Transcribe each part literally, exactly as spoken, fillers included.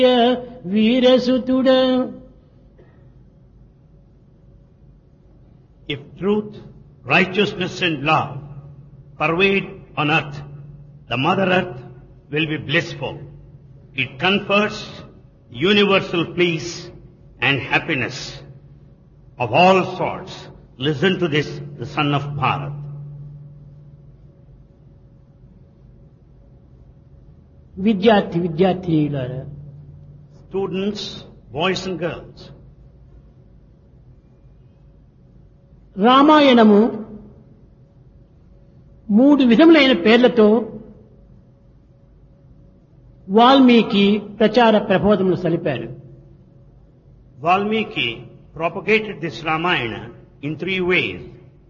వీరసుతుడ. If truth, righteousness and love pervade on earth, the Mother Earth will be blissful. It confers universal peace and happiness of all sorts. Listen to this, the son of Bharat. విద్యార్థి విద్యార్థినిలారా, Students, boys and girls, రామాయణము మూడు విధములైన పేర్లతో వాల్మీకి ప్రచార ప్రబోధములు సలిపారు. Valmiki propagated this Ramayana in three ways.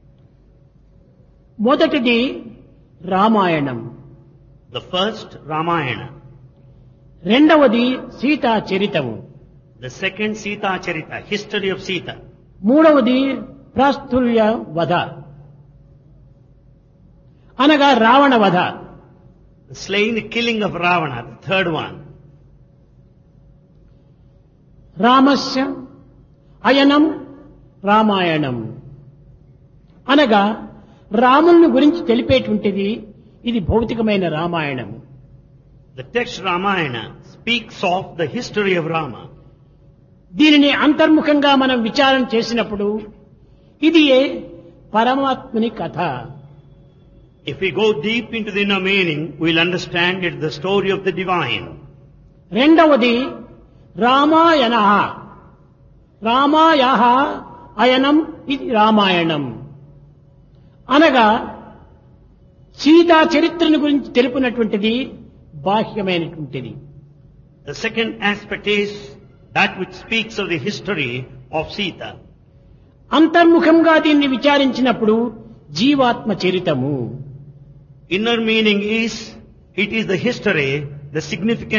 మొదటిది Ramayanam, The first, Ramayana. రెండవది సీతా చరితము, The second, Sita Charita, history of Sita. మూడవది ప్రాస్తుల్య వధ అనగా రావణ వధ. The slaying, the killing of Ravana, the third one. రామస్య అయనం Ramayanam అనగా రాముని గురించి తెలిపేటువంటిది ఇది భౌతికమైన Ramayanam. The text Ramayana speaks of the history of Rama. దీనిని అంతర్ముఖంగా మనం విచారం చేసినప్పుడు ఇది ఏ పరమాత్ముని కథ. If we go deep into the inner meaning, we'll understand it's the story of the divine. రెండవది రామాయణ, రామాయ అయనం ఇది రామాయణం అనగా సీతా చరిత్రను గురించి తెలుపునటువంటిది బాహ్యమైనటువంటిది. The second aspect is that which speaks of the history of Sita. అంతర్ముఖంగా దీన్ని విచారించినప్పుడు జీవాత్మ చరితము. Inner meaning is, it is the history, the significant